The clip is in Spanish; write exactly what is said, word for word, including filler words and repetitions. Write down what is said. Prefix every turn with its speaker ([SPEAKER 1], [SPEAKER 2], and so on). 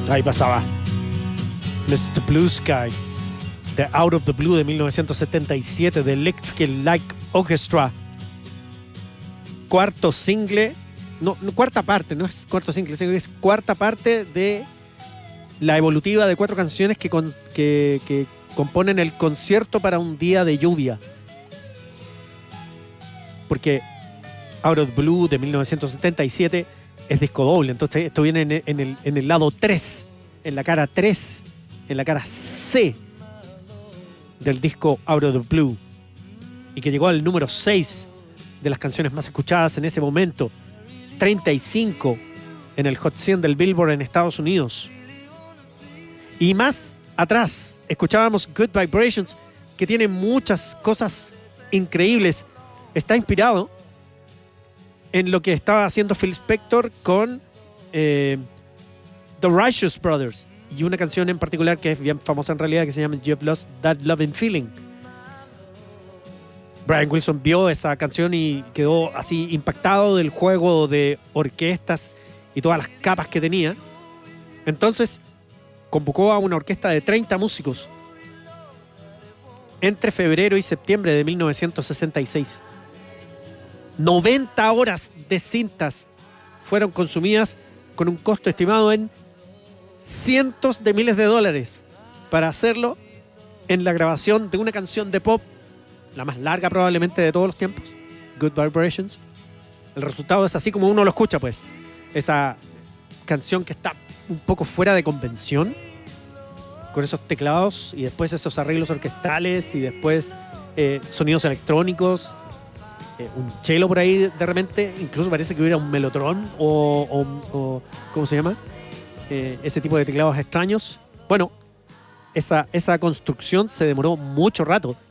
[SPEAKER 1] Ahí pasaba mister Blue Sky, The Out of the Blue de mil novecientos setenta y siete, de Electric Light Orchestra. Cuarto single, no, no, cuarta parte, no es cuarto single, es cuarta parte de la evolutiva de cuatro canciones que, con, que, que componen el concierto para un día de lluvia. Porque Out of the Blue de mil novecientos setenta y siete es disco doble, entonces esto viene en, en, el, en el lado tres, en la cara tres, en la cara C del disco Out of the Blue, y que llegó al número seis de las canciones más escuchadas en ese momento, treinta y cinco en el Hot cien del Billboard en Estados Unidos. Y más atrás escuchábamos Good Vibrations, que tiene muchas cosas increíbles. Está inspirado en lo que estaba haciendo Phil Spector con eh, The Righteous Brothers, y una canción en particular que es bien famosa en realidad, que se llama You've Lost That Loving Feeling. Brian Wilson vio esa canción y quedó así impactado del juego de orquestas y todas las capas que tenía. Entonces convocó a una orquesta de treinta músicos entre febrero y septiembre de mil novecientos sesenta y seis. noventa horas de cintas fueron consumidas con un costo estimado en cientos de miles de dólares para hacerlo en la grabación de una canción de pop, la más larga probablemente de todos los tiempos, Good Vibrations. El resultado es así como uno lo escucha, pues. Esa canción que está un poco fuera de convención, con esos teclados y después esos arreglos orquestales y después eh, sonidos electrónicos, eh, un cello por ahí de repente, incluso parece que hubiera un melotron o, o, o ¿cómo se llama? Eh, ese tipo de teclados extraños. Bueno, esa, esa construcción se demoró mucho rato.